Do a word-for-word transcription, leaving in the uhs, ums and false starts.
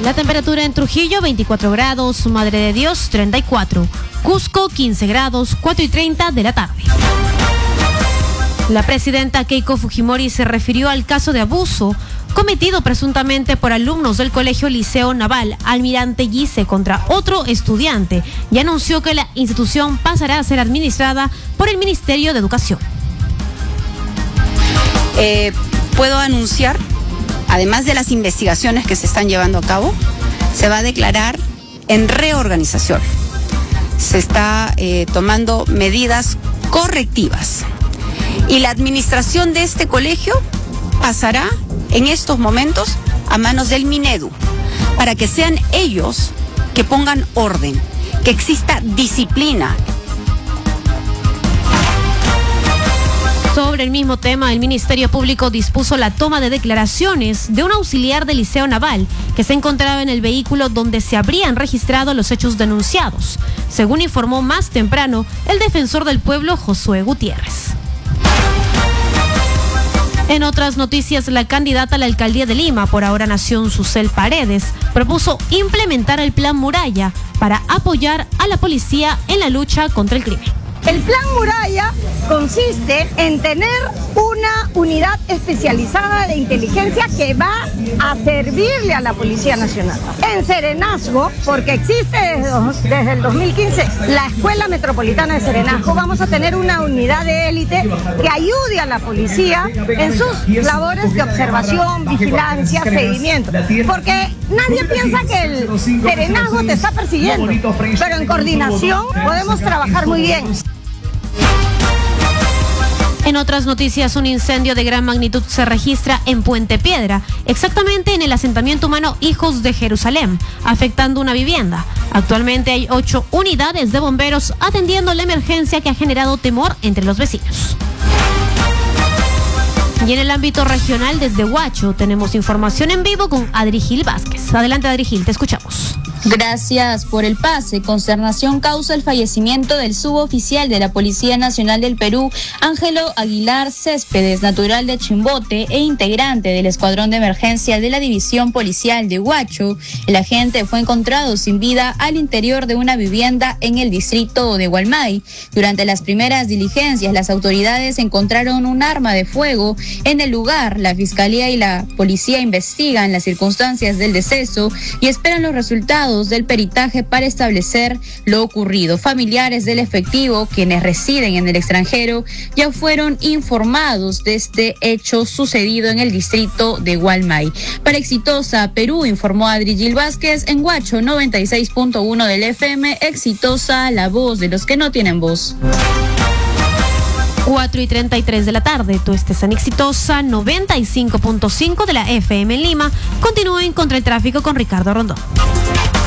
La temperatura en Trujillo, veinticuatro grados, Madre de Dios, treinta y cuatro. Cusco, quince grados, cuatro y treinta de la tarde. La presidenta Keiko Fujimori se refirió al caso de abuso cometido presuntamente por alumnos del Colegio Liceo Naval Almirante Guise contra otro estudiante y anunció que la institución pasará a ser administrada por el Ministerio de Educación. Eh, puedo anunciar, además de las investigaciones que se están llevando a cabo, se va a declarar en reorganización. Se está eh, tomando medidas correctivas y la administración de este colegio pasará en estos momentos a manos del Minedu, para que sean ellos que pongan orden, que exista disciplina. Sobre el mismo tema, el Ministerio Público dispuso la toma de declaraciones de un auxiliar del Liceo Naval que se encontraba en el vehículo donde se habrían registrado los hechos denunciados, según informó más temprano el defensor del pueblo Josué Gutiérrez. En otras noticias, la candidata a la alcaldía de Lima, por ahora Nación Susel Paredes, propuso implementar el Plan Muralla para apoyar a la policía en la lucha contra el crimen. El Plan Muralla consiste en tener una unidad especializada de inteligencia que va a servirle a la Policía Nacional. En Serenazgo, porque existe desde, desde el dos mil quince la Escuela Metropolitana de Serenazgo, vamos a tener una unidad de élite que ayude a la policía en sus labores de observación, vigilancia, seguimiento. Porque nadie piensa que el Serenazgo te está persiguiendo, pero en coordinación podemos trabajar muy bien. En otras noticias, un incendio de gran magnitud se registra en Puente Piedra, exactamente en el asentamiento humano Hijos de Jerusalén, afectando una vivienda. Actualmente hay ocho unidades de bomberos atendiendo la emergencia que ha generado temor entre los vecinos. Y en el ámbito regional, desde Huacho, tenemos información en vivo con Adrigil Vázquez. Adelante, Adrigil, te escuchamos. Gracias por el pase. Consternación causa el fallecimiento del suboficial de la Policía Nacional del Perú, Ángelo Aguilar Céspedes, natural de Chimbote e integrante del Escuadrón de Emergencia de la División Policial de Huacho. El agente fue encontrado sin vida al interior de una vivienda en el distrito de Gualmay. Durante las primeras diligencias, las autoridades encontraron un arma de fuego en el lugar. La Fiscalía y la Policía investigan las circunstancias del deceso y esperan los resultados del peritaje para establecer lo ocurrido. Familiares del efectivo, quienes residen en el extranjero, ya fueron informados de este hecho sucedido en el distrito de Gualmay. Para Exitosa Perú, informó Adrigil Vázquez en Huacho noventa y seis punto uno del F M. Exitosa, la voz de los que no tienen voz. cuatro y treinta y tres de la tarde, tú estés en Exitosa noventa y cinco punto cinco de la F M en Lima. Continúen contra el tráfico con Ricardo Rondón.